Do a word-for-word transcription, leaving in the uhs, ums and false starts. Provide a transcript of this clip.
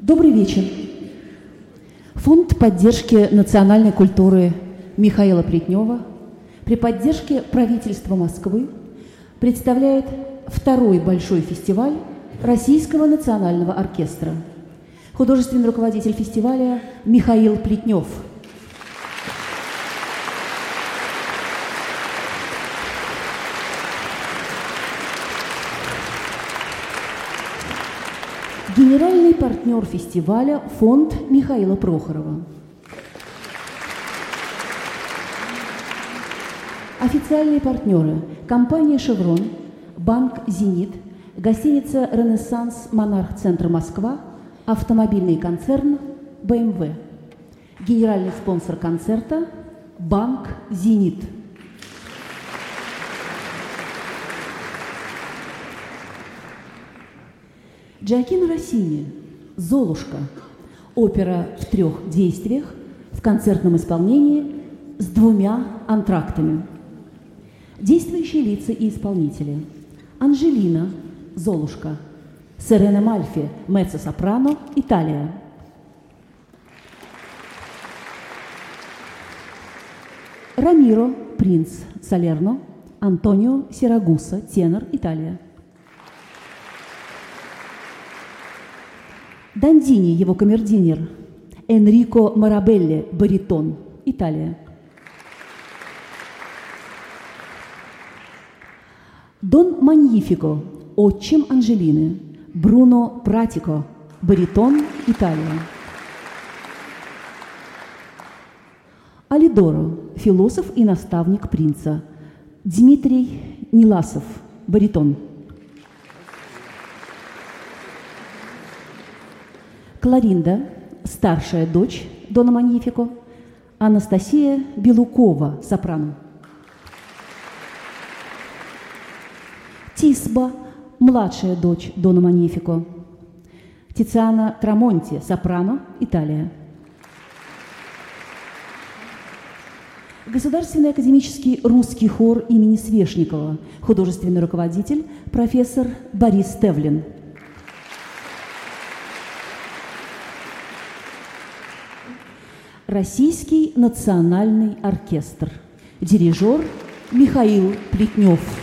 Добрый вечер. Фонд поддержки национальной культуры Михаила Плетнева при поддержке правительства Москвы представляет второй большой фестиваль Российского национального оркестра. Художественный руководитель фестиваля Михаил Плетнев. Генеральный партнер фестиваля – фонд Михаила Прохорова. Официальные партнеры – компания «Шеврон», банк «Зенит», гостиница «Ренессанс», «Монарх-центр Москва», автомобильный концерн «бэ эм вэ». Генеральный спонсор концерта – банк «Зенит». Джоаккино Россини «Золушка» – опера в трех действиях в концертном исполнении с двумя антрактами. Действующие лица и исполнители: Анжелина «Золушка», Серена Мальфи меццо-сопрано, Италия. Рамиро принц Салерно, Антонио Сирагуса тенор, Италия. Дандини, его камердинер, Энрико Марабелли, баритон, Италия. Дон Маньифико, отчим Анжелины, Бруно Пратико, баритон, Италия. Алидоро, философ и наставник принца, Дмитрий Ниласов, баритон. Кларинда, старшая дочь Дона Маньифико, Анастасия Белукова, сопрано. Тисба, младшая дочь Дона Маньифико, Тициана Трамонти, сопрано, Италия. Государственный академический русский хор имени Свешникова, художественный руководитель профессор Борис Тевлин. Российский национальный оркестр. Дирижер Михаил Плетнев.